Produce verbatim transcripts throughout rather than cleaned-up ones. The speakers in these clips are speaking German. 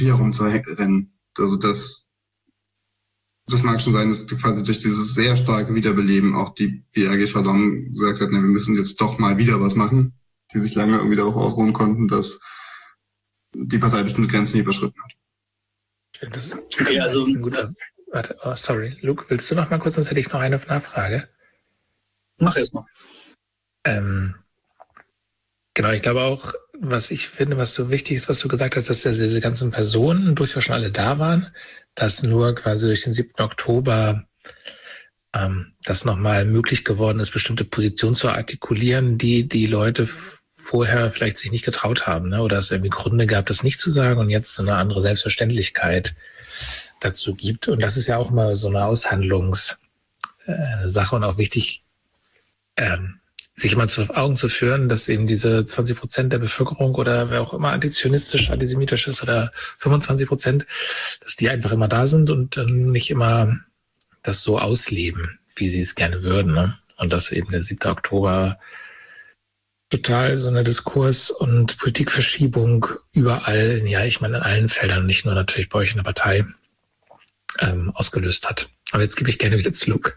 Industrie herumzurennen. Also das, das mag schon sein, dass quasi durch dieses sehr starke Wiederbeleben auch die B R G Chardon gesagt hat, ne, wir müssen jetzt doch mal wieder was machen, die sich lange irgendwie darauf ausruhen konnten, dass die Partei bestimmte Grenzen überschritten hat. Ich finde das okay, also ein guter. Warte, oh, sorry. Luke, willst du noch mal kurz, sonst hätte ich noch eine Nachfrage. Mach erst mal. Ähm, genau, ich glaube auch, was ich finde, was so wichtig ist, was du gesagt hast, dass ja diese ganzen Personen durchaus schon alle da waren, dass nur quasi durch den siebten Oktober ähm, das nochmal möglich geworden ist, bestimmte Positionen zu artikulieren, die die Leute f- vorher vielleicht sich nicht getraut haben, ne? Oder es irgendwie Gründe gab, das nicht zu sagen und jetzt so eine andere Selbstverständlichkeit dazu gibt. Und das ist ja auch mal so eine Aushandlungssache äh, und auch wichtig, ähm, sich immer zu Augen zu führen, dass eben diese zwanzig Prozent der Bevölkerung oder wer auch immer antizionistisch, antisemitisch ist oder fünfundzwanzig Prozent, dass die einfach immer da sind und äh, nicht immer das so ausleben, wie sie es gerne würden. Ne? Und dass eben der siebte Oktober total so eine Diskurs- und Politikverschiebung überall, ja, ich meine in allen Feldern, nicht nur natürlich bei euch in der Partei, ähm, ausgelöst hat. Aber jetzt gebe ich gerne wieder zu Luke.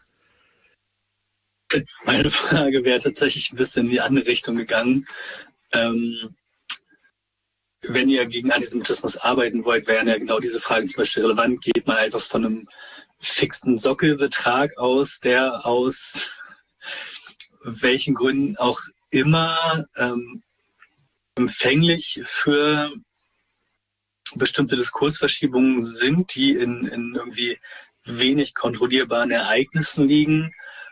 Meine Frage wäre tatsächlich ein bisschen in die andere Richtung gegangen. Ähm, wenn ihr gegen Antisemitismus arbeiten wollt, wären ja genau diese Fragen zum Beispiel relevant. Geht man einfach von einem fixen Sockelbetrag aus, der aus welchen Gründen auch immer ähm, empfänglich für bestimmte Diskursverschiebungen sind, die in, in irgendwie wenig kontrollierbaren Ereignissen liegen?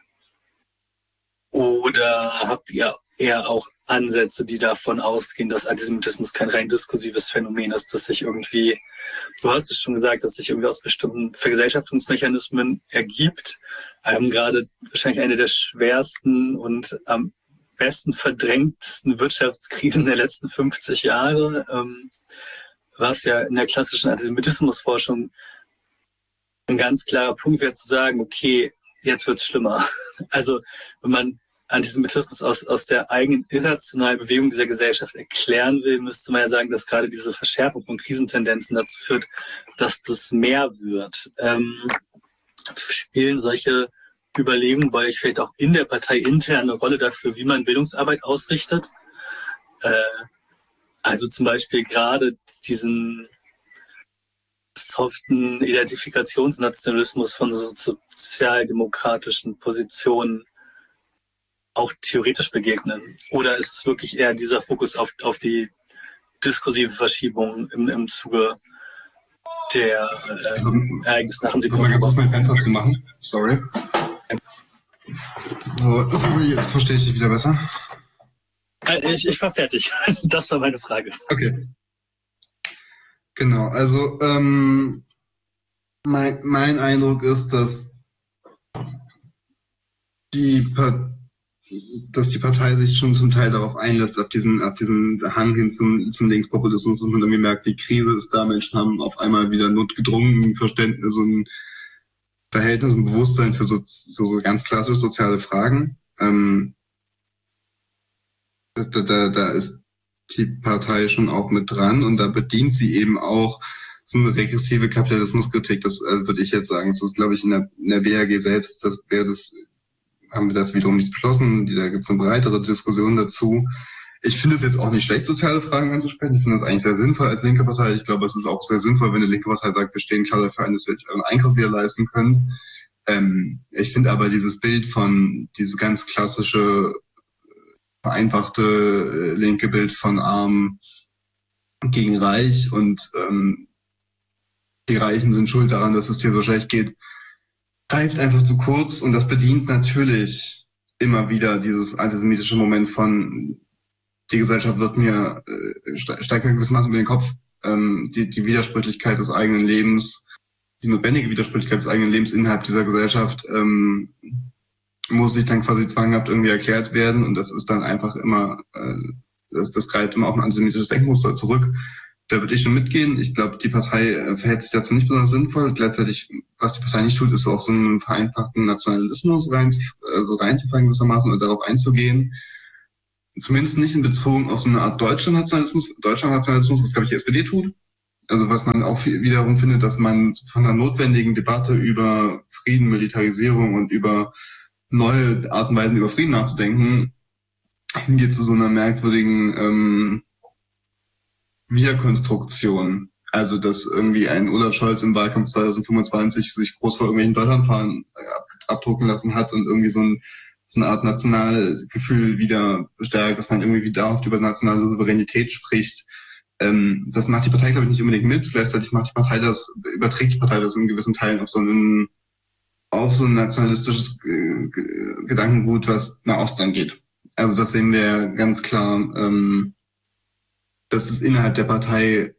Oder habt ihr eher auch Ansätze, die davon ausgehen, dass Antisemitismus kein rein diskursives Phänomen ist, das sich irgendwie, du hast es schon gesagt, dass sich irgendwie aus bestimmten Vergesellschaftungsmechanismen ergibt. Ähm, gerade wahrscheinlich eine der schwersten und am besten verdrängtesten Wirtschaftskrisen der letzten fünfzig Jahre, ähm, was ja in der klassischen Antisemitismusforschung ein ganz klarer Punkt wäre zu sagen, okay, jetzt wird's schlimmer. Also wenn man Antisemitismus aus, aus der eigenen irrationalen Bewegung dieser Gesellschaft erklären will, müsste man ja sagen, dass gerade diese Verschärfung von Krisentendenzen dazu führt, dass das mehr wird. Ähm, spielen solche Überlegungen bei euch vielleicht auch in der Partei intern eine Rolle dafür, wie man Bildungsarbeit ausrichtet? Äh, also zum Beispiel gerade diesen soften Identifikationsnationalismus von so sozialdemokratischen Positionen auch theoretisch begegnen? Oder ist es wirklich eher dieser Fokus auf, auf die diskursive Verschiebung im, im Zuge der ähm, Ereignisse nach dem siebten Oktober? Ich Oktober? mein Fenster zu machen. Sorry. So, sorry, jetzt verstehe ich dich wieder besser. Ich, ich war fertig. Das war meine Frage. Okay. Genau, also ähm, mein, mein Eindruck ist, dass die, pa- dass die Partei sich schon zum Teil darauf einlässt, auf diesen, auf diesen Hang hin zum, zum Linkspopulismus, und man irgendwie merkt, die Krise ist da, Menschen haben auf einmal wieder notgedrungen ein Verständnis und Verhältnis und Bewusstsein für so, so, so ganz klassische soziale Fragen. Ähm, da, da, da ist die Partei schon auch mit dran und da bedient sie eben auch so eine regressive Kapitalismuskritik. Das äh, würde ich jetzt sagen. Das ist, glaube ich, in der, in der B H G selbst, das wäre das, haben wir das wiederum nicht beschlossen. Da gibt es eine breitere Diskussion dazu. Ich finde es jetzt auch nicht schlecht, soziale Fragen anzusprechen. Ich finde das eigentlich sehr sinnvoll als linke Partei. Ich glaube, es ist auch sehr sinnvoll, wenn eine linke Partei sagt, wir stehen klar dafür ein, dass ihr euren Einkauf wieder leisten könnt. Ähm, ich finde aber dieses Bild von, dieses ganz klassische, vereinfachte äh, linke Bild von arm gegen reich und ähm, die Reichen sind schuld daran, dass es dir so schlecht geht, greift einfach zu kurz, und das bedient natürlich immer wieder dieses antisemitische Moment von die Gesellschaft wird mir, äh, steigt mir gewissermaßen über den Kopf, ähm, die, die Widersprüchlichkeit des eigenen Lebens, die notwendige Widersprüchlichkeit des eigenen Lebens innerhalb dieser Gesellschaft ähm, muss sich dann quasi zwanghaft irgendwie erklärt werden, und das ist dann einfach immer, äh, das, das greift immer auf ein antisemitisches Denkmuster zurück. Da würde ich schon mitgehen. Ich glaube, die Partei äh, verhält sich dazu nicht besonders sinnvoll. Gleichzeitig, was die Partei nicht tut, ist auch so einen vereinfachten Nationalismus rein, äh, so reinzufallen gewissermaßen und darauf einzugehen. Zumindest nicht in Bezug auf so eine Art deutscher Nationalismus. Deutscher Nationalismus, was, glaube ich, die S P D tut. Also was man auch wiederum findet, dass man von einer notwendigen Debatte über Frieden, Militarisierung und über neue Art und Weisen über Frieden nachzudenken, hingeht zu so einer merkwürdigen ähm, Wir-Konstruktion. Also dass irgendwie ein Olaf Scholz im Wahlkampf zwanzig fünfundzwanzig sich groß vor irgendwelchen Deutschlandfahnen abdrucken lassen hat und irgendwie so, ein, so eine Art Nationalgefühl wieder bestärkt, dass man irgendwie wieder oft über nationale Souveränität spricht. Ähm, das macht die Partei, glaube ich, nicht unbedingt mit. Gleichzeitig macht die Partei das, überträgt die Partei das in gewissen Teilen auf so einen, auf so ein nationalistisches äh, Gedankengut, was nach Osten geht. Also das sehen wir ganz klar, ähm, dass es innerhalb der Partei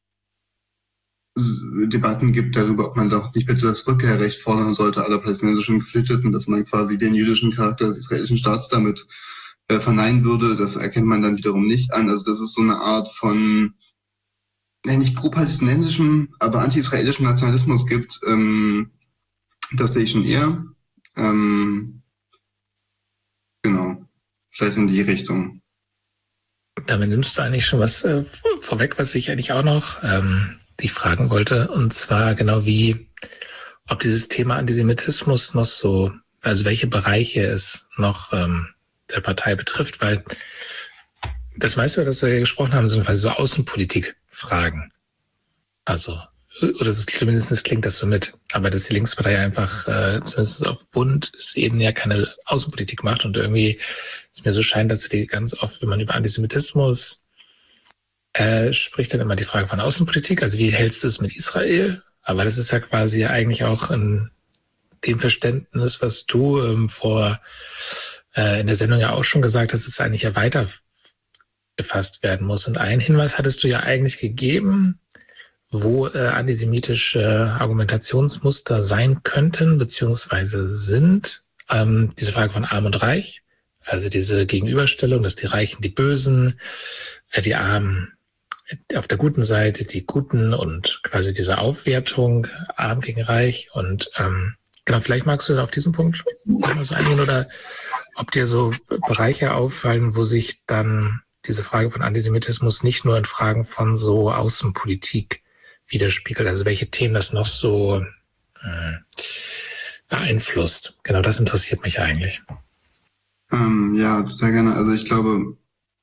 Debatten gibt darüber, ob man doch nicht bitte das Rückkehrrecht fordern sollte aller palästinensischen Geflüchteten, dass man quasi den jüdischen Charakter des israelischen Staats damit äh, verneinen würde. Das erkennt man dann wiederum nicht an. Also das ist so eine Art von, ja, nicht pro-palästinensischem, aber anti-israelischem Nationalismus gibt. Ähm, das sehe ich schon eher. Ähm, genau, vielleicht in die Richtung. Damit nimmst du eigentlich schon was äh, vorweg, was ich eigentlich auch noch ähm, dich fragen wollte. Und zwar genau wie, ob dieses Thema Antisemitismus noch so, also welche Bereiche es noch ähm, der Partei betrifft, weil das meiste, über das wir gesprochen haben, sind quasi so Außenpolitik-Fragen. Also, oder das, zumindest klingt das so mit. Aber dass die Linkspartei einfach, äh, zumindest auf Bundesebene ja keine Außenpolitik macht und irgendwie es mir so scheint, dass wir die ganz oft, wenn man über Antisemitismus äh, spricht, dann immer die Frage von Außenpolitik. Also wie hältst du es mit Israel? Aber das ist ja quasi eigentlich auch in dem Verständnis, was du ähm, vor äh, in der Sendung ja auch schon gesagt hast, dass es eigentlich ja weiter gefasst werden muss. Und einen Hinweis hattest du ja eigentlich gegeben, wo äh, antisemitische Argumentationsmuster sein könnten, beziehungsweise sind. Ähm, diese Frage von Arm und Reich, also diese Gegenüberstellung, dass die Reichen die Bösen, äh, die Armen auf der guten Seite, die Guten und quasi diese Aufwertung, Arm gegen Reich. Und ähm, genau, vielleicht magst du auf diesen Punkt mal so eingehen oder ob dir so Bereiche auffallen, wo sich dann diese Frage von Antisemitismus nicht nur in Fragen von so Außenpolitik widerspiegelt, also welche Themen das noch so äh, beeinflusst. Genau, das interessiert mich eigentlich. Ähm, ja, sehr gerne. Also ich glaube,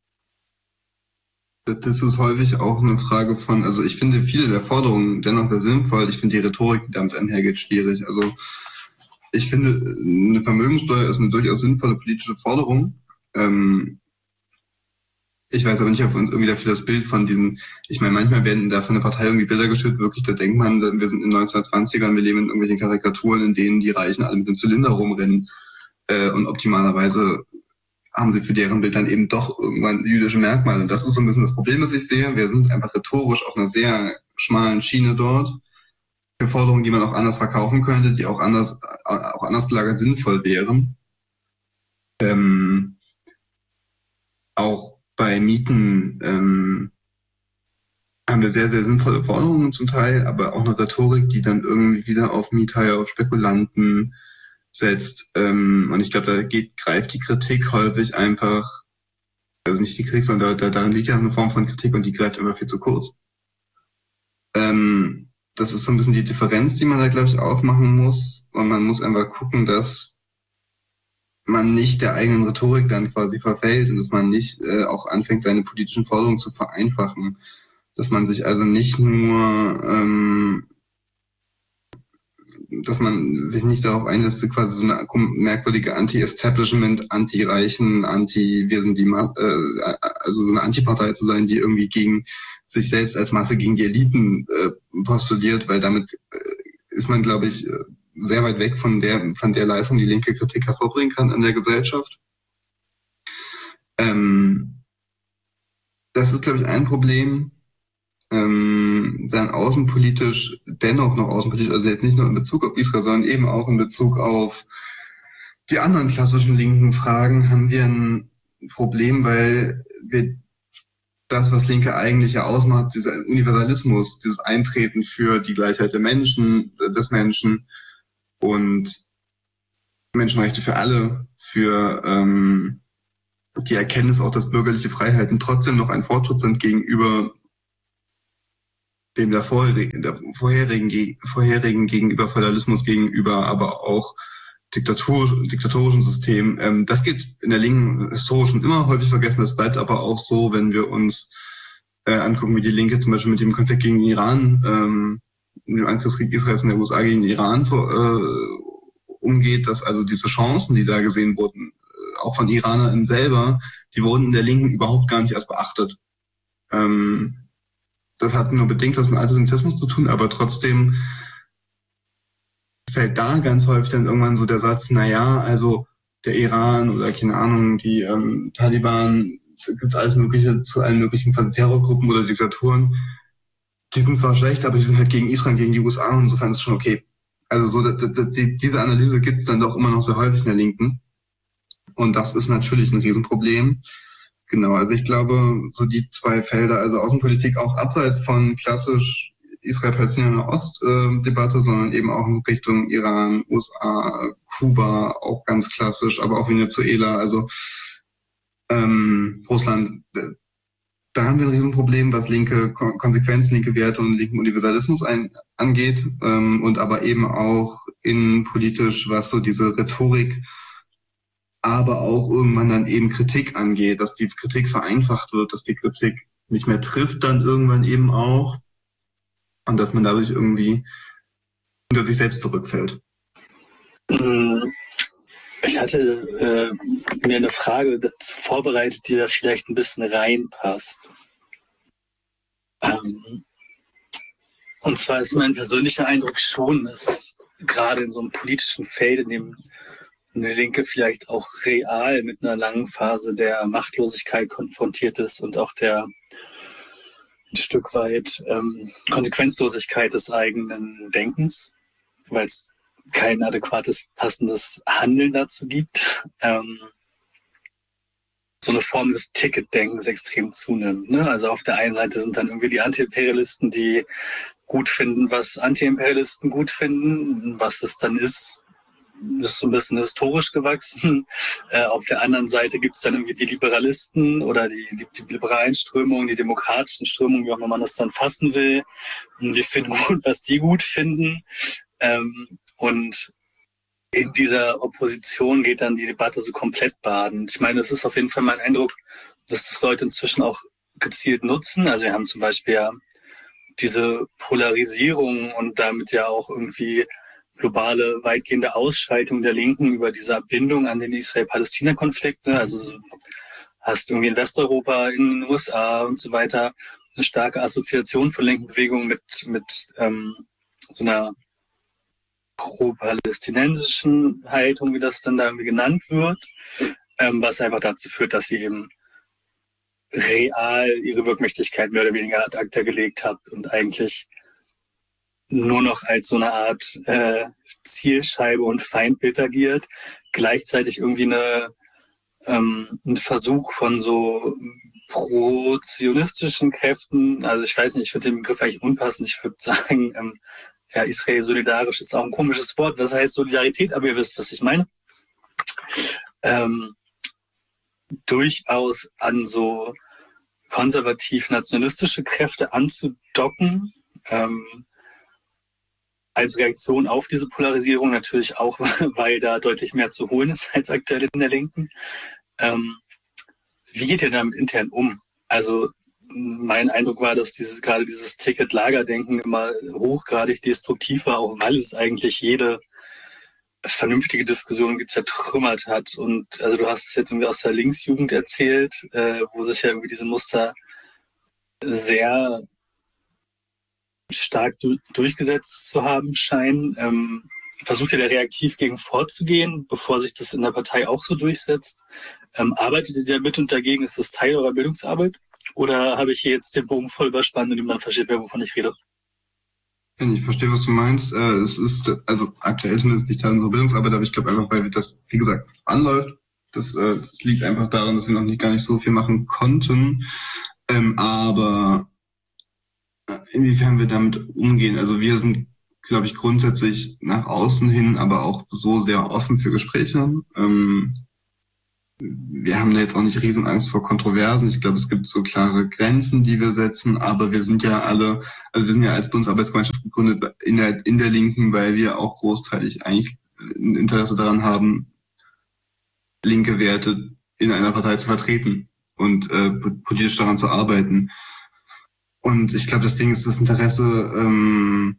das ist häufig auch eine Frage von, also ich finde viele der Forderungen dennoch sehr sinnvoll. Ich finde die Rhetorik, die damit einhergeht, schwierig. Also ich finde, eine Vermögenssteuer ist eine durchaus sinnvolle politische Forderung. Ähm, ich weiß aber nicht, ob wir uns irgendwie dafür das Bild von diesen, ich meine, manchmal werden da von der Partei irgendwie Bilder geschüttet, wirklich, da denkt man, wir sind in den neunzehnhundertzwanzigern, wir leben in irgendwelchen Karikaturen, in denen die Reichen alle mit dem Zylinder rumrennen. Äh, und optimalerweise haben sie für deren Bild dann eben doch irgendwann jüdische Merkmale. Und das ist so ein bisschen das Problem, das ich sehe. Wir sind einfach rhetorisch auf einer sehr schmalen Schiene dort. Für Forderungen, die man auch anders verkaufen könnte, die auch anders, auch anders gelagert sinnvoll wären. Ähm, auch bei Mieten ähm, haben wir sehr, sehr sinnvolle Forderungen zum Teil, aber auch eine Rhetorik, die dann irgendwie wieder auf Mieter, auf Spekulanten setzt. Ähm, und ich glaube, da geht, greift die Kritik häufig einfach, also nicht die Kritik, sondern da, darin liegt ja eine Form von Kritik und die greift immer viel zu kurz. Ähm, das ist so ein bisschen die Differenz, die man da, glaube ich, aufmachen muss. Und man muss einfach gucken, dass man nicht der eigenen Rhetorik dann quasi verfällt und dass man nicht äh, auch anfängt, seine politischen Forderungen zu vereinfachen. Dass man sich also nicht nur ähm, dass man sich nicht darauf einlässt, quasi so eine merkwürdige Anti-Establishment, Anti-Reichen, Anti, wir sind die, äh, also so eine Antipartei zu sein, die irgendwie gegen sich selbst als Masse gegen die Eliten äh, postuliert, weil damit äh, ist man, glaube ich, sehr weit weg von der, von der Leistung, die linke Kritik hervorbringen kann in der Gesellschaft. Ähm, das ist, glaube ich, ein Problem. Ähm, dann außenpolitisch, dennoch noch außenpolitisch, also jetzt nicht nur in Bezug auf Israel, sondern eben auch in Bezug auf die anderen klassischen linken Fragen, haben wir ein Problem, weil wir das, was Linke eigentlich ja ausmacht, dieser Universalismus, dieses Eintreten für die Gleichheit der Menschen, des Menschen und Menschenrechte für alle, für ähm, die Erkenntnis auch, dass bürgerliche Freiheiten trotzdem noch ein Fortschritt sind gegenüber dem der vorherigen, der vorherigen, vorherigen gegenüber, Föderalismus gegenüber, aber auch Diktatur, diktatorischen System. Ähm, das geht in der Linken historisch schon immer häufig vergessen. Das bleibt aber auch so, wenn wir uns äh, angucken, wie die Linke zum Beispiel mit dem Konflikt gegen den Iran, ähm, mit dem Angriffskrieg Israels und der U S A gegen den Iran äh, umgeht, dass also diese Chancen, die da gesehen wurden, äh, auch von IranerInnen selber, die wurden in der Linken überhaupt gar nicht erst beachtet. Ähm, das hat nur bedingt was mit Antisemitismus zu tun, aber trotzdem fällt da ganz häufig dann irgendwann so der Satz, na ja, also der Iran oder keine Ahnung, die ähm, Taliban, da gibt's alles Mögliche zu allen möglichen quasi Terrorgruppen oder Diktaturen. Die sind zwar schlecht, aber die sind halt gegen Israel, gegen die U S A und insofern ist es schon okay. Also so da, da, die, diese Analyse gibt's dann doch immer noch sehr häufig in der Linken. Und das ist natürlich ein Riesenproblem. Genau, also ich glaube, so die zwei Felder, also Außenpolitik auch abseits von klassisch Israel-Palästina-Ost-Debatte, sondern eben auch in Richtung Iran, U S A, Kuba, auch ganz klassisch, aber auch Venezuela, also ähm, Russland. Da haben wir ein Riesenproblem, was linke Konsequenz, linke Werte und linken Universalismus ein, angeht, ähm, und aber eben auch innenpolitisch, was so diese Rhetorik, aber auch irgendwann dann eben Kritik angeht, dass die Kritik vereinfacht wird, dass die Kritik nicht mehr trifft dann irgendwann eben auch. Und dass man dadurch irgendwie unter sich selbst zurückfällt. Ich hatte äh, mir eine Frage dazu vorbereitet, die da vielleicht ein bisschen reinpasst. Ähm, und zwar ist mein persönlicher Eindruck schon, dass gerade in so einem politischen Feld, in dem eine Linke vielleicht auch real mit einer langen Phase der Machtlosigkeit konfrontiert ist und auch der ein Stück weit ähm, Konsequenzlosigkeit des eigenen Denkens, weil es kein adäquates, passendes Handeln dazu gibt. Ähm, so eine Form des Ticketdenkens extrem zunimmt. Ne? Also auf der einen Seite sind dann irgendwie die Antiimperialisten, die gut finden, was Antiimperialisten gut finden, was es dann ist. Das ist so ein bisschen historisch gewachsen. Äh, auf der anderen Seite gibt es dann irgendwie die Liberalisten oder die, die, die liberalen Strömungen, die demokratischen Strömungen, wie auch immer man das dann fassen will. Und die finden gut, was die gut finden. Ähm, und in dieser Opposition geht dann die Debatte so komplett baden. Ich meine, es ist auf jeden Fall mein Eindruck, dass das Leute inzwischen auch gezielt nutzen. Also wir haben zum Beispiel ja diese Polarisierung und damit ja auch irgendwie globale, weitgehende Ausschaltung der Linken über diese Bindung an den Israel-Palästina-Konflikt. Ne? Also hast irgendwie in Westeuropa, in den U S A und so weiter eine starke Assoziation von linken Bewegungen mit, mit ähm, so einer pro-palästinensischen Haltung, wie das dann da irgendwie genannt wird, ähm, was einfach dazu führt, dass sie eben real ihre Wirkmächtigkeit mehr oder weniger ad acta gelegt hat und eigentlich nur noch als so eine Art äh, Zielscheibe und Feindbild agiert, gleichzeitig irgendwie eine, ähm, ein Versuch von so pro-zionistischen Kräften, also ich weiß nicht, ich finde den Begriff eigentlich unpassend, ich würde sagen, ähm, ja, Israel solidarisch ist auch ein komisches Wort, was heißt Solidarität, aber ihr wisst, was ich meine, ähm, durchaus an so konservativ-nationalistische Kräfte anzudocken, ähm, als Reaktion auf diese Polarisierung natürlich auch, weil da deutlich mehr zu holen ist als aktuell in der Linken. Ähm, wie geht ihr damit intern um? Also mein Eindruck war, dass dieses gerade dieses Ticket-Lager-Denken immer hochgradig destruktiv war, auch weil es eigentlich jede vernünftige Diskussion zertrümmert hat. Und also du hast es jetzt irgendwie aus der Linksjugend erzählt, äh, wo sich ja irgendwie diese Muster sehr stark du- durchgesetzt zu haben scheinen. Ähm, versucht ihr da reaktiv gegen vorzugehen, bevor sich das in der Partei auch so durchsetzt? Ähm, arbeitet ihr damit und dagegen? Ist das Teil eurer Bildungsarbeit? Oder habe ich hier jetzt den Bogen voll überspannt, in dem man versteht, wovon ich rede? Ich verstehe, was du meinst. Äh, Es ist, also aktuell zumindest nicht Teil unserer Bildungsarbeit, aber ich glaube einfach, weil das, wie gesagt, anläuft. Das, äh, das liegt einfach daran, dass wir noch nicht gar nicht so viel machen konnten. Ähm, aber inwiefern wir damit umgehen, also wir sind, glaube ich, grundsätzlich nach außen hin, aber auch so sehr offen für Gespräche. Ähm, wir haben da jetzt auch nicht Riesenangst vor Kontroversen. Ich glaube, es gibt so klare Grenzen, die wir setzen, aber wir sind ja alle, also wir sind ja als Bundesarbeitsgemeinschaft gegründet in der, in der Linken, weil wir auch großteilig eigentlich ein Interesse daran haben, linke Werte in einer Partei zu vertreten und äh, politisch daran zu arbeiten. Und ich glaube, deswegen ist das Interesse, ähm,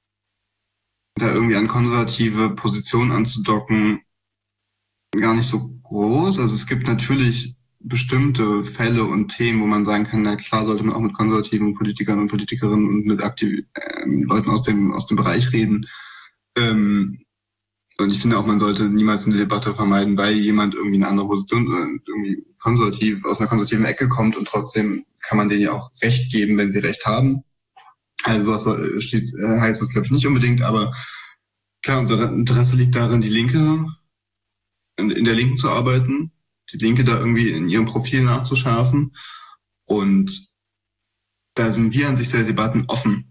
da irgendwie an konservative Positionen anzudocken, gar nicht so groß. Also es gibt natürlich bestimmte Fälle und Themen, wo man sagen kann, na klar sollte man auch mit konservativen Politikern und Politikerinnen und mit aktiven äh, Leuten aus dem aus dem Bereich reden. Ähm, und ich finde auch, man sollte niemals eine Debatte vermeiden, weil jemand irgendwie eine andere Position äh, irgendwie konservativ aus einer konservativen Ecke kommt und trotzdem kann man denen ja auch Recht geben, wenn sie Recht haben. Also was äh, schließt, äh, heißt das, glaube ich, nicht unbedingt, aber klar, unser Interesse liegt darin, die Linke in, in der Linken zu arbeiten, die Linke da irgendwie in ihrem Profil nachzuschärfen. Und da sind wir an sich der Debatten offen.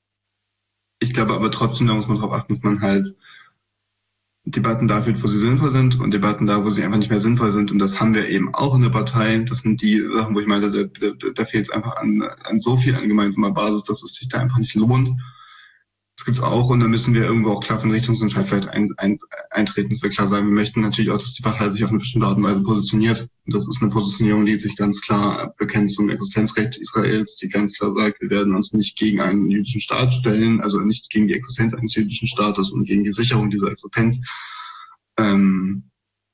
Ich glaube aber trotzdem, da muss man darauf achten, dass man halt Debatten da führt, wo sie sinnvoll sind und Debatten da, wo sie einfach nicht mehr sinnvoll sind. Und das haben wir eben auch in der Partei. Das sind die Sachen, wo ich meine, da, da, da fehlt es einfach an, an so viel an gemeinsamer Basis, dass es sich da einfach nicht lohnt. Das gibt's auch und da müssen wir irgendwo auch klar für den Richtungsentscheid vielleicht ein, ein, eintreten, dass wir klar sagen, wir möchten natürlich auch, dass die Partei sich auf eine bestimmte Art und Weise positioniert. Und das ist eine Positionierung, die sich ganz klar bekennt zum Existenzrecht Israels, die ganz klar sagt, wir werden uns nicht gegen einen jüdischen Staat stellen, also nicht gegen die Existenz eines jüdischen Staates und gegen die Sicherung dieser Existenz. Ähm,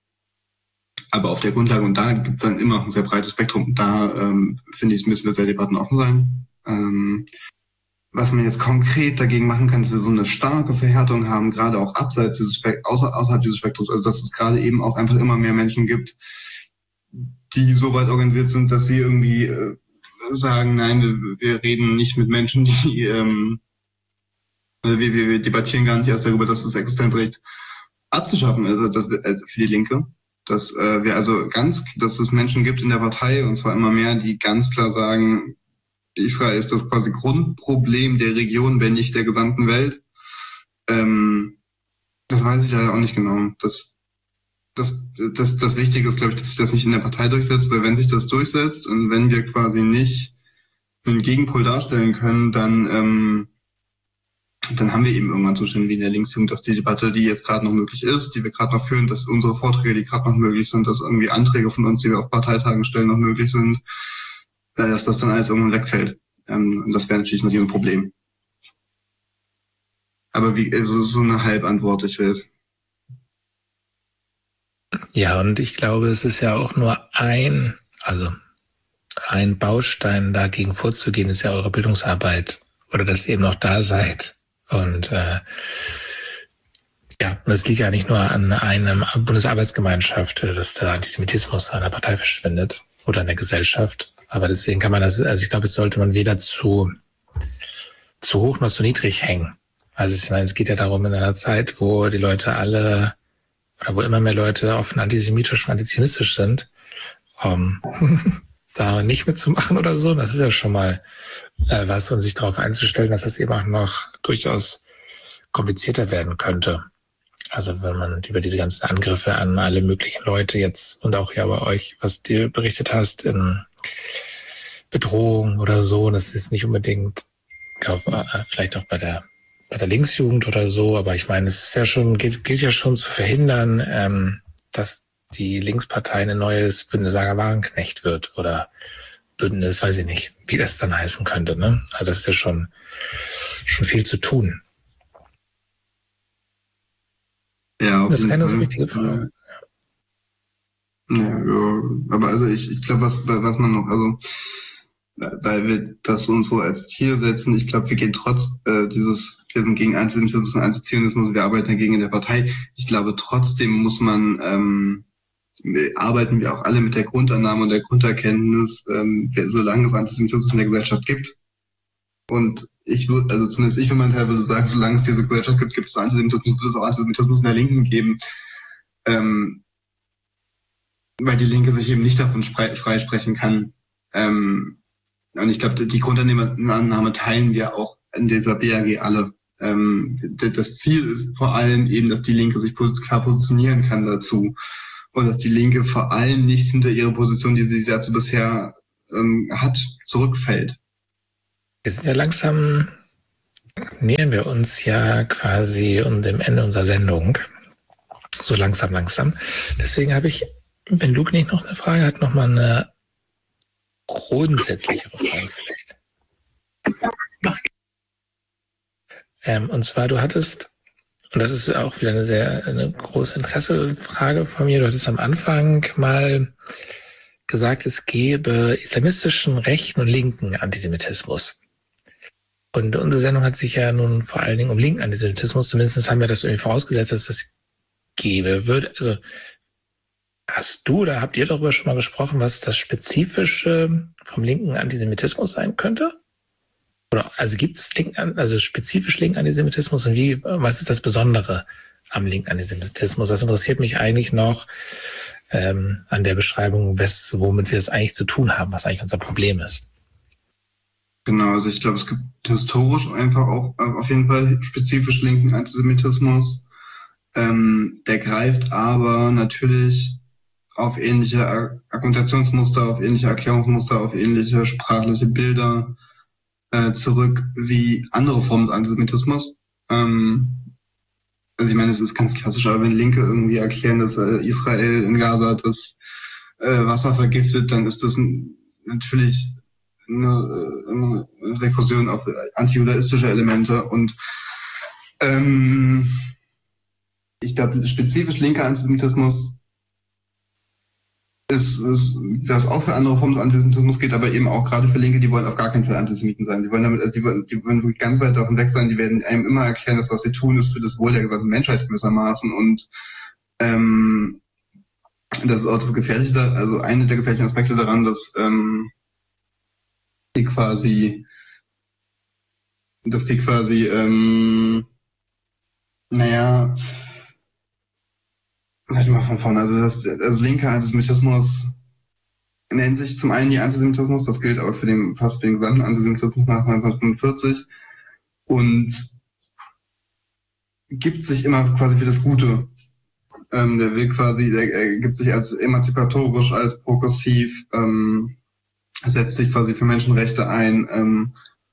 aber auf der Grundlage, und da gibt's dann immer noch ein sehr breites Spektrum, da ähm, finde ich, müssen wir sehr Debatten offen sein. Ähm, Was man jetzt konkret dagegen machen kann, dass wir so eine starke Verhärtung haben, gerade auch abseits dieses Spekt- außer, außerhalb dieses Spektrums, also dass es gerade eben auch einfach immer mehr Menschen gibt, die so weit organisiert sind, dass sie irgendwie äh, sagen, nein, wir, wir reden nicht mit Menschen, die ähm, wir, wir, wir debattieren gar nicht erst darüber, dass das Existenzrecht abzuschaffen ist, also das, also für die Linke. Dass äh, wir also ganz, dass es Menschen gibt in der Partei, und zwar immer mehr, die ganz klar sagen, Israel ist das quasi Grundproblem der Region, wenn nicht der gesamten Welt. Ähm, das weiß ich ja auch nicht genau. Das, das, das, das Wichtige ist, glaube ich, dass sich das nicht in der Partei durchsetzt, weil wenn sich das durchsetzt und wenn wir quasi nicht einen Gegenpol darstellen können, dann, ähm, dann haben wir eben irgendwann Zustände wie in der Linksjugend, dass die Debatte, die jetzt gerade noch möglich ist, die wir gerade noch führen, dass unsere Vorträge, die gerade noch möglich sind, dass irgendwie Anträge von uns, die wir auf Parteitagen stellen, noch möglich sind, dass das dann alles irgendwann wegfällt. Ähm, und das wäre natürlich noch ein Problem. Aber wie, es ist so eine Halbantwort, ich weiß. Ja, und ich glaube, es ist ja auch nur ein, also ein Baustein dagegen vorzugehen, ist ja eure Bildungsarbeit oder dass ihr eben noch da seid. Und äh, ja, und es liegt ja nicht nur an einem Bundesarbeitsgemeinschaft, dass der Antisemitismus an der Partei verschwindet oder in der Gesellschaft. Aber deswegen kann man das, also ich glaube, es sollte man weder zu, zu hoch noch zu niedrig hängen. Also ich meine, es geht ja darum, in einer Zeit, wo die Leute alle, oder wo immer mehr Leute offen antisemitisch und antizionistisch sind, um, da nicht mitzumachen oder so, das ist ja schon mal äh, was, und sich darauf einzustellen, dass das eben auch noch durchaus komplizierter werden könnte. Also wenn man über diese ganzen Angriffe an alle möglichen Leute jetzt und auch ja bei euch, was du berichtet hast, in Bedrohung oder so, das ist nicht unbedingt, glaub, vielleicht auch bei der bei der Linksjugend oder so, aber ich meine, es ist ja schon, gilt, gilt ja schon zu verhindern, ähm, dass die Linkspartei ein neues Bündnis Wagenknecht wird oder Bündnis, weiß ich nicht, wie das dann heißen könnte, ne? Also das ist ja schon schon viel zu tun. Ja, auf das ist jeden keine Fall. so richtige Frage. Ja, ja, aber also ich, ich glaube, was, was man noch, also weil wir das uns so als Ziel setzen, ich glaube, wir gehen trotz äh, dieses, wir sind gegen Antisemitismus und Antizionismus, wir arbeiten dagegen in der Partei. Ich glaube, trotzdem muss man, ähm, arbeiten wir auch alle mit der Grundannahme und der Grunderkenntnis, ähm, solange es Antisemitismus in der Gesellschaft gibt. Und ich würde, also zumindest ich für meinen Teil würde sagen, solange es diese Gesellschaft gibt, gibt es Antisemitismus, wird es auch Antisemitismus in der Linken geben. Ähm, weil die Linke sich eben nicht davon freisprechen kann. Ähm, und ich glaube, die Grundannahme teilen wir auch in dieser B A G alle. Ähm, das Ziel ist vor allem eben, dass die Linke sich klar positionieren kann dazu. und dass die Linke vor allem nicht hinter ihre Position, die sie dazu bisher ähm, hat, zurückfällt. Wir sind ja langsam, nähern wir uns ja quasi um dem Ende unserer Sendung. So langsam, langsam. Deswegen habe ich, wenn Luke nicht noch eine Frage hat, noch mal eine grundsätzlichere Frage vielleicht. Ähm, und zwar, du hattest, und das ist auch wieder eine sehr eine große Interessefrage von mir, du hattest am Anfang mal gesagt, es gäbe islamistischen rechten und linken Antisemitismus. Und unsere Sendung hat sich ja nun vor allen Dingen um linken Antisemitismus, zumindest haben wir das irgendwie vorausgesetzt, dass das gäbe. Würde, also hast du oder habt ihr darüber schon mal gesprochen, was das Spezifische vom linken Antisemitismus sein könnte? Oder also gibt es linken, also spezifisch linken Antisemitismus und wie, was ist das Besondere am linken Antisemitismus? Das interessiert mich eigentlich noch ähm, an der Beschreibung, was, womit wir es eigentlich zu tun haben, was eigentlich unser Problem ist. Genau, also ich glaube, es gibt historisch einfach auch auf jeden Fall spezifisch linken Antisemitismus. Ähm, der greift aber natürlich auf ähnliche Argumentationsmuster, auf ähnliche Erklärungsmuster, auf ähnliche sprachliche Bilder äh, zurück wie andere Formen des Antisemitismus. Ähm, also ich meine, es ist ganz klassisch, aber wenn Linke irgendwie erklären, dass äh, Israel in Gaza das äh, Wasser vergiftet, dann ist das ein, natürlich eine, eine Rekursion auf antijudaistische Elemente und ähm, ich glaube, spezifisch linker Antisemitismus ist, ist, was auch für andere Formen des Antisemitismus geht, aber eben auch gerade für Linke, die wollen auf gar keinen Fall Antisemiten sein. Die wollen damit, also die wollen, die wollen wirklich ganz weit davon weg sein. Die werden einem immer erklären, dass was sie tun, ist für das Wohl der gesamten Menschheit gewissermaßen. Und ähm, das ist auch das Gefährliche, da, also eine der gefährlichen Aspekte daran, dass ähm, die quasi, dass die quasi, ähm, naja, Warte mal von vorne. Also das, also linker Antisemitismus nennt sich zum einen die Antisemitismus, das gilt aber für den fast für den gesamten Antisemitismus nach neunzehnhundertfünfundvierzig und gibt sich immer quasi für das Gute. Ähm, der will quasi, der, der gibt sich als emanzipatorisch, als progressiv, ähm, setzt sich quasi für Menschenrechte ein ähm,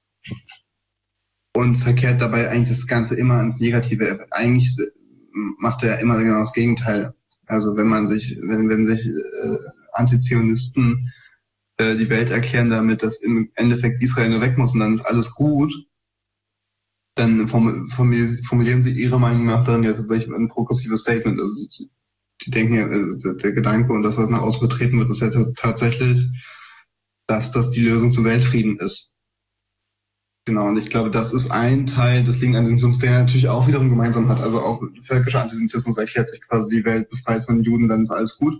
und verkehrt dabei eigentlich das Ganze immer ins Negative. Eigentlich macht er immer genau das Gegenteil. Also wenn man sich, wenn, wenn sich äh, Antizionisten äh, die Welt erklären damit, dass im Endeffekt Israel nur weg muss und dann ist alles gut, dann form, formulieren sie ihre Meinung nach darin ja tatsächlich ein progressives Statement. Also die denken ja, äh, der Gedanke und das, was nach außen betreten wird, ist ja t- tatsächlich, dass das die Lösung zum Weltfrieden ist. Genau, und ich glaube, das ist ein Teil des linken Antisemitismus, der natürlich auch wiederum gemeinsam hat. Also auch völkischer Antisemitismus erklärt sich quasi die Welt befreit von Juden, dann ist alles gut.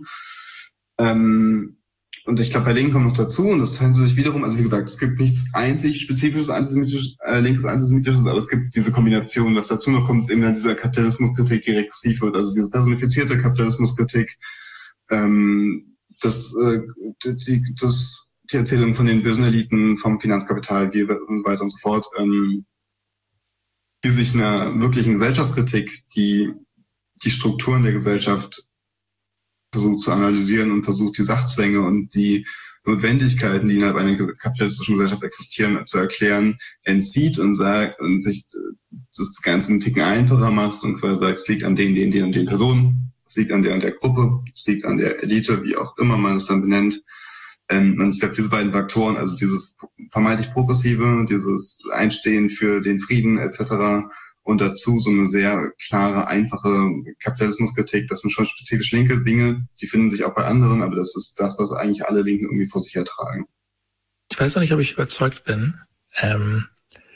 Ähm, und ich glaube, bei Linken kommt noch dazu, und das teilen sie sich wiederum, also wie gesagt, es gibt nichts einzig spezifisches antisemitisches, äh, linkes Antisemitisches, aber es gibt diese Kombination. Was dazu noch kommt, ist eben dann diese Kapitalismuskritik, die regressiv wird, also diese personifizierte Kapitalismuskritik, ähm, das, äh, die, das die Erzählung von den bösen Eliten, vom Finanzkapital die, und so weiter und so fort, ähm, die sich einer wirklichen Gesellschaftskritik, die die Strukturen der Gesellschaft versucht zu analysieren und versucht, die Sachzwänge und die Notwendigkeiten, die innerhalb einer kapitalistischen Gesellschaft existieren, zu erklären, entzieht und sagt und sich das Ganze einen Ticken einfacher macht und quasi sagt, es liegt an den, den, den und den Personen, es liegt an der und der Gruppe, es liegt an der Elite, wie auch immer man es dann benennt. Ähm, und ich glaube, diese beiden Faktoren, also dieses vermeintlich Progressive, dieses Einstehen für den Frieden et cetera und dazu so eine sehr klare, einfache Kapitalismuskritik, das sind schon spezifisch linke Dinge, die finden sich auch bei anderen, aber das ist das, was eigentlich alle Linken irgendwie vor sich hertragen. Ich weiß noch nicht, ob ich überzeugt bin, ähm,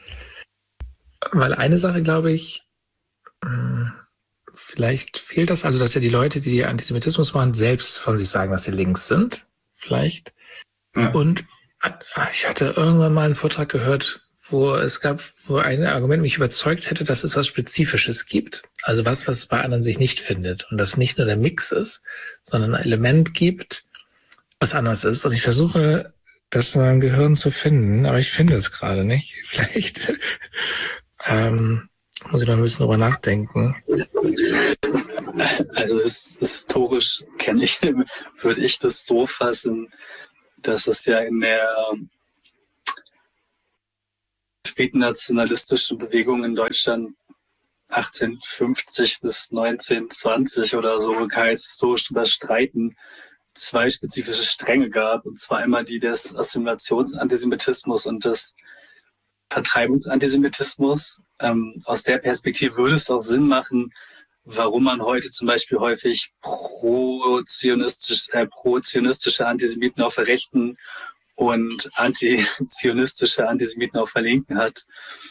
weil eine Sache, glaube ich, mh, vielleicht fehlt das, also dass ja die Leute, die Antisemitismus machen, selbst von sich sagen, dass sie links sind, vielleicht. Ja. Und ich hatte irgendwann mal einen Vortrag gehört, wo es gab, wo ein Argument mich überzeugt hätte, dass es was Spezifisches gibt. Also was, was bei anderen sich nicht findet. Und das nicht nur der Mix ist, sondern ein Element gibt, was anders ist. Und ich versuche, das in meinem Gehirn zu finden, aber ich finde es gerade nicht. Vielleicht ähm, muss ich noch ein bisschen drüber nachdenken. Also es, historisch kenne ich, würde ich das so fassen, dass es ja in der späten nationalistischen Bewegung in Deutschland achtzehnhundertfünfzig bis neunzehnhundertzwanzig oder so, kann jetzt historisch drüber streiten, zwei spezifische Stränge gab, und zwar einmal die des Assimilationsantisemitismus und des Vertreibungsantisemitismus. Ähm, aus der Perspektive würde es auch Sinn machen, warum man heute zum Beispiel häufig pro-zionistisch, äh, pro-zionistische Antisemiten auf der Rechten und antizionistische Antisemiten auf der Linken hat.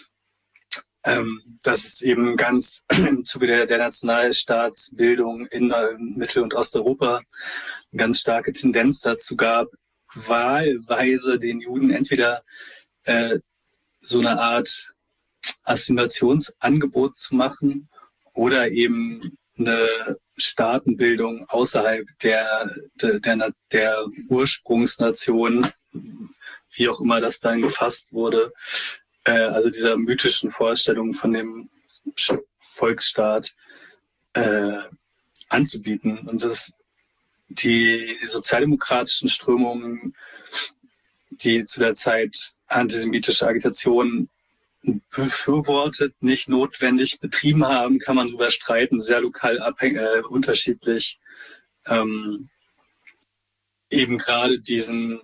Ähm, dass es eben ganz im Zuge der, der Nationalstaatsbildung in äh, Mittel- und Osteuropa eine ganz starke Tendenz dazu gab, wahlweise den Juden entweder äh, so eine Art Assimilationsangebot zu machen oder eben eine Staatenbildung außerhalb der, der, der, der Ursprungsnation, wie auch immer das dann gefasst wurde, äh, also dieser mythischen Vorstellung von dem Volksstaat äh, anzubieten. Und das die sozialdemokratischen Strömungen, die zu der Zeit antisemitische Agitation befürwortet, nicht notwendig betrieben haben, kann man darüber streiten, sehr lokal abhängig, äh, unterschiedlich. Ähm, eben gerade diesen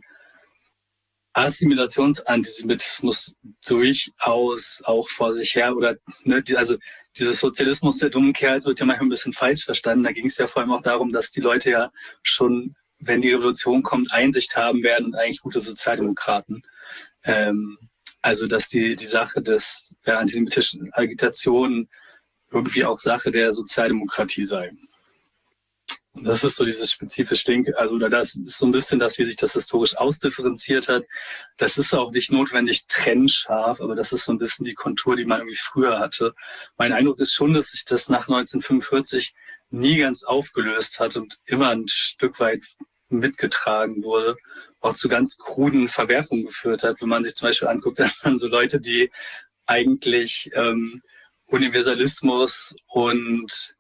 Assimilationsantisemitismus durchaus auch vor sich her, oder ne, die, also dieses Sozialismus der dummen Kerls wird ja manchmal ein bisschen falsch verstanden. Da ging es ja vor allem auch darum, dass die Leute ja schon, wenn die Revolution kommt, Einsicht haben werden und eigentlich gute Sozialdemokraten. Ähm, also dass die, die Sache des, der antisemitischen Agitation irgendwie auch Sache der Sozialdemokratie sei. Und das ist so dieses spezifische Ding, also das ist so ein bisschen das, wie sich das historisch ausdifferenziert hat. Das ist auch nicht notwendig trennscharf, aber das ist so ein bisschen die Kontur, die man irgendwie früher hatte. Mein Eindruck ist schon, dass sich das nach neunzehnhundertfünfundvierzig nie ganz aufgelöst hat und immer ein Stück weit mitgetragen wurde, auch zu ganz kruden Verwerfungen geführt hat. Wenn man sich zum Beispiel anguckt, dass dann so Leute, die eigentlich ähm, Universalismus und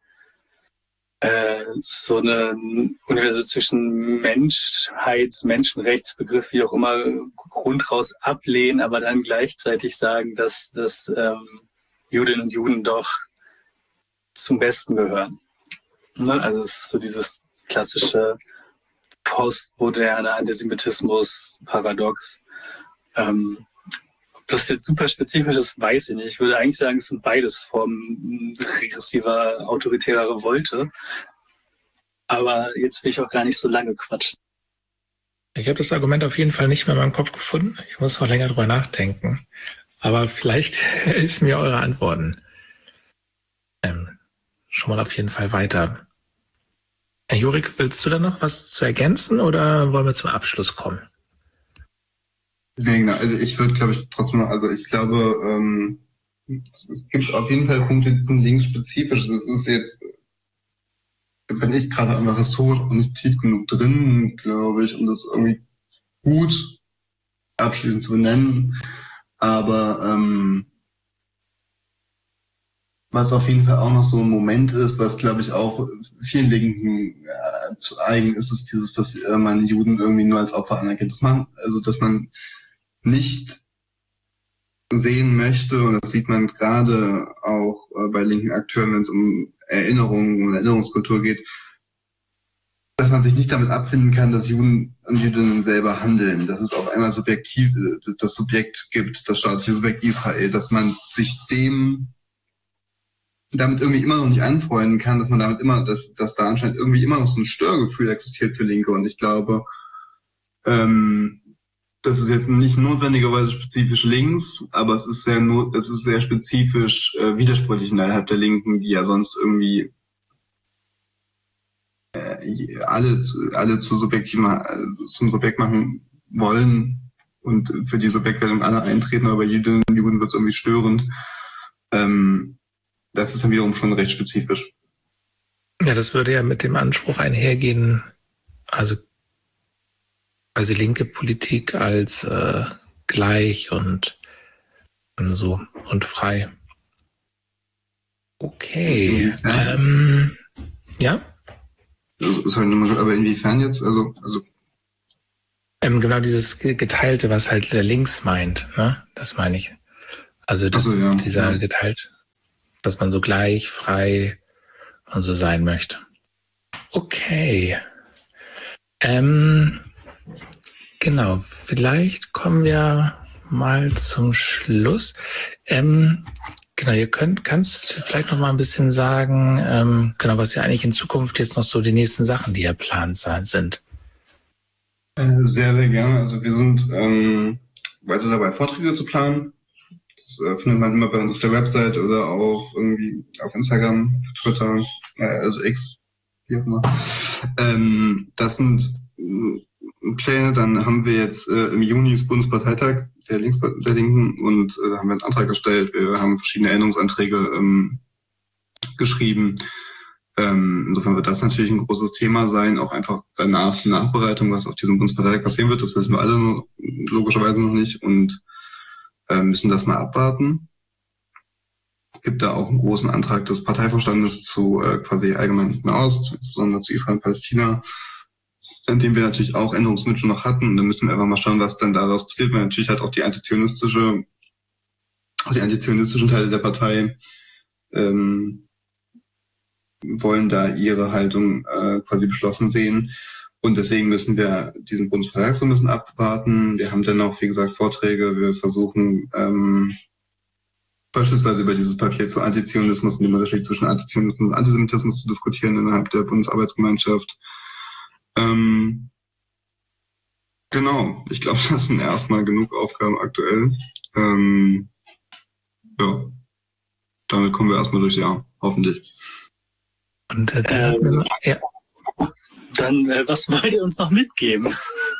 so eine universalistischen Menschheits-, Menschenrechtsbegriff, wie auch immer, grundraus ablehnen, aber dann gleichzeitig sagen, dass, dass ähm, Judinnen und Juden doch zum Besten gehören. Ne? Also es ist so dieses klassische postmoderne Antisemitismus-Paradox. Ähm, ob das jetzt super spezifisch ist, weiß ich nicht. Ich würde eigentlich sagen, es sind beides Formen regressiver, autoritärer Revolte. Aber jetzt will ich auch gar nicht so lange quatschen. Ich habe das Argument auf jeden Fall nicht mehr in meinem Kopf gefunden. Ich muss noch länger drüber nachdenken. Aber vielleicht helfen mir eure Antworten. Ähm, schon mal auf jeden Fall weiter. Herr Jurik, willst du da noch was zu ergänzen oder wollen wir zum Abschluss kommen? Ja, genau. Also ich würde, glaube ich, trotzdem, also ich glaube, ähm, es, es gibt auf jeden Fall Punkte, die sind linksspezifisch. Das ist jetzt, da bin ich gerade einfach historisch auch nicht tief genug drin, glaube ich, um das irgendwie gut abschließend zu benennen. Aber ähm, was auf jeden Fall auch noch so ein Moment ist, was, glaube ich, auch vielen Linken äh, zu eigen ist, ist dieses, dass äh, man Juden irgendwie nur als Opfer anerkennt. Das man, also dass man nicht sehen möchte, und das sieht man gerade auch äh, bei linken Akteuren, wenn es um Erinnerungen und Erinnerungskultur geht, dass man sich nicht damit abfinden kann, dass Juden und Jüdinnen selber handeln, dass es auf einmal subjektiv das Subjekt gibt, das staatliche Subjekt Israel, dass man sich dem damit irgendwie immer noch nicht anfreunden kann, dass man damit immer, dass, dass da anscheinend irgendwie immer noch so ein Störgefühl existiert für Linke. Und ich glaube, ähm, das ist jetzt nicht notwendigerweise spezifisch links, aber es ist sehr, not, es ist sehr spezifisch äh, widersprüchlich innerhalb der Linken, die ja sonst irgendwie äh, alle, alle zu Subjekt, zum Subjekt machen wollen und für die Subjektwerdung alle eintreten, aber bei Juden, Juden wird es irgendwie störend. Ähm, das ist dann wiederum schon recht spezifisch. Ja, das würde ja mit dem Anspruch einhergehen, also also linke Politik als äh, gleich und, und so und frei. Okay. Ähm, Ja? Also, ist halt nur, aber inwiefern jetzt? Also, also Ähm, genau dieses Geteilte, was halt links meint, ne? Das meine ich. Also das, so, ja, dieser ja. geteilt, dass man so gleich, frei und so sein möchte. Okay. Ähm, genau, vielleicht kommen wir mal zum Schluss. Ähm, genau, ihr könnt, kannst vielleicht noch mal ein bisschen sagen, ähm, genau, was ja eigentlich in Zukunft jetzt noch so die nächsten Sachen, die ihr plant sind. Sehr, sehr gerne. Also wir sind ähm, weiter dabei, Vorträge zu planen. Das äh, findet man immer bei uns auf der Website oder auch irgendwie auf Instagram, auf Twitter, äh, also X, wie auch immer. Ähm, das sind äh, Pläne. Dann haben wir jetzt äh, im Juni das Bundesparteitag der, Links der Linken und äh, da haben wir einen Antrag gestellt. Wir haben verschiedene Änderungsanträge ähm, geschrieben. Ähm, insofern wird das natürlich ein großes Thema sein, auch einfach danach die Nachbereitung, was auf diesem Bundesparteitag passieren wird. Das wissen wir alle noch, logischerweise noch nicht und äh, müssen das mal abwarten. Gibt da auch einen großen Antrag des Parteivorstandes zu äh, quasi allgemein Nahost, insbesondere zu Israel und Palästina, an dem wir natürlich auch Änderungswünsche noch hatten. Und dann müssen wir einfach mal schauen, was dann daraus passiert, weil natürlich halt auch die antizionistische, auch die antizionistischen Teile der Partei ähm, wollen da ihre Haltung äh, quasi beschlossen sehen. Und deswegen müssen wir diesen Bundesparteitag so ein bisschen abwarten. Wir haben dennoch, wie gesagt, Vorträge. Wir versuchen ähm, beispielsweise über dieses Papier zu Antizionismus und dem Unterschied zwischen Antizionismus und Antisemitismus zu diskutieren innerhalb der Bundesarbeitsgemeinschaft. Ähm, genau, ich glaube, das sind erstmal genug Aufgaben aktuell. Ähm, ja, damit kommen wir erstmal durchs Jahr, hoffentlich. Und äh, dann, ähm, ja. dann äh, was wollt ihr uns noch mitgeben?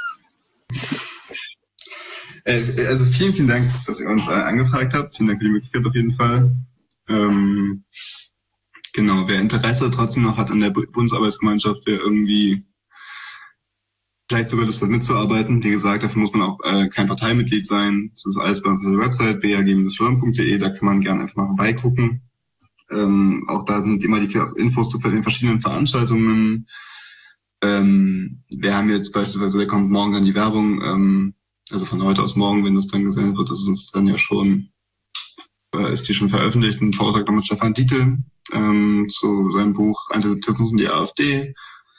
Äh, also vielen, vielen Dank, dass ihr uns äh, angefragt habt. Vielen Dank für die Möglichkeit auf jeden Fall. Ähm, genau, wer Interesse trotzdem noch hat an der Bundesarbeitsgemeinschaft, wer irgendwie vielleicht sogar Lust hat mitzuarbeiten. Wie gesagt, dafür muss man auch äh, kein Parteimitglied sein. Das ist alles bei unserer Website b a g bindestrich punkt d e. Da kann man gerne einfach mal vorbeigucken. Ähm, auch da sind immer die Infos zu den verschiedenen Veranstaltungen. Ähm, wir haben jetzt beispielsweise, da kommt morgen dann die Werbung, ähm, also von heute aus morgen, wenn das dann gesendet wird, ist es dann ja schon, äh, ist die schon veröffentlicht, ein Vortrag mit Stefan Dietl ähm, zu seinem Buch Antisemitismus und die AfD.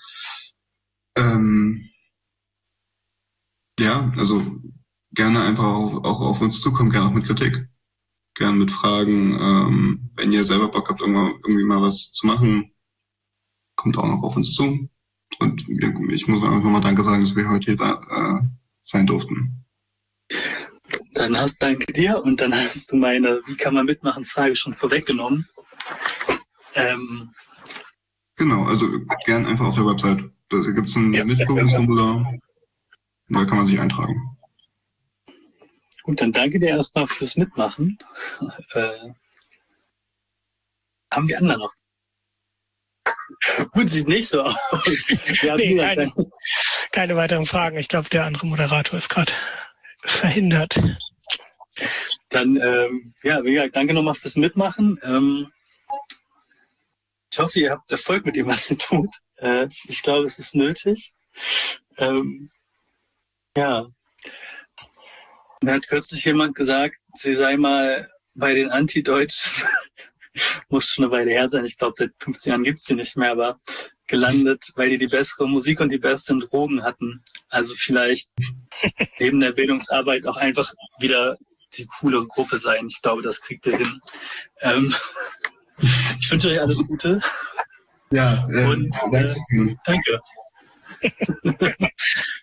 Ähm, ja, also gerne einfach auch, auch auf uns zukommen, gerne auch mit Kritik, gerne mit Fragen. Ähm, wenn ihr selber Bock habt, irgendwie mal was zu machen, kommt auch noch auf uns zu. Und ich muss einfach nochmal Danke sagen, dass wir heute hier da äh, sein durften. Dann hast danke dir und dann hast du meine Wie kann man mitmachen Frage schon vorweggenommen. Ähm, genau, also gern einfach auf der Website. Da gibt es ein ja, Mitwirkungsformular. Da kann man sich eintragen. Gut, dann danke dir erstmal fürs Mitmachen. Äh, haben die anderen noch? Gut, sieht nicht so aus. Ja, nee, keine, keine weiteren Fragen. Ich glaube, der andere Moderator ist gerade verhindert. Dann, ähm, ja, wie gesagt, danke nochmal fürs Mitmachen. Ähm, ich hoffe, ihr habt Erfolg mit dem, was ihr tut. Äh, ich, ich glaube, es ist nötig. Ähm, ja. Mir hat kürzlich jemand gesagt, sie sei mal bei den Antideutschen, muss schon eine Weile her sein, ich glaube, seit fünfzehn Jahren gibt es sie nicht mehr, aber gelandet, weil die die bessere Musik und die besseren Drogen hatten. Also vielleicht neben der Bildungsarbeit auch einfach wieder die coole Gruppe sein. Ich glaube, das kriegt ihr hin. Ähm, ich wünsche euch alles Gute. Ja, äh, und äh, danke.